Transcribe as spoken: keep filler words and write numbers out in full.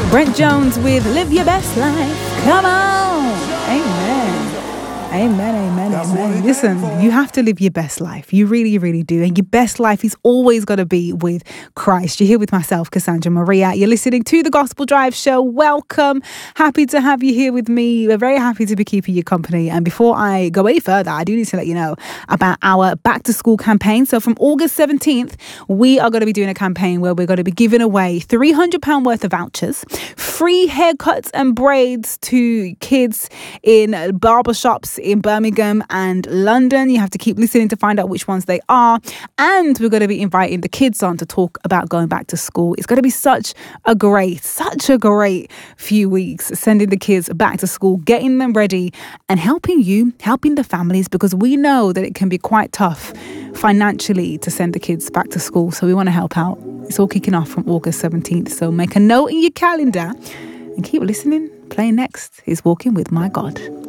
Brent Jones with Live Your Best Life. Come on. Amen. Amen, amen, amen. Listen, you have to live your best life. You really, really do. And your best life is always going to be with Christ. You're here with myself, Cassandra Maria. You're listening to The Gospel Drive Show. Welcome. Happy to have you here with me. We're very happy to be keeping you company. And before I go any further, I do need to let you know about our back to school campaign. So from August seventeenth, we are going to be doing a campaign where we're going to be giving away three hundred pounds worth of vouchers, free haircuts and braids to kids in barbershops in Birmingham and London. You have to keep listening to find out which ones they are. And we're going to be inviting the kids on to talk about going back to school. It's going to be such a great, such a great few weeks, sending the kids back to school, getting them ready and helping you, helping the families, because we know that it can be quite tough financially to send the kids back to school. So we want to help out. It's all kicking off from August seventeenth. So make a note in your calendar and keep listening. Playing next is Walking with My God.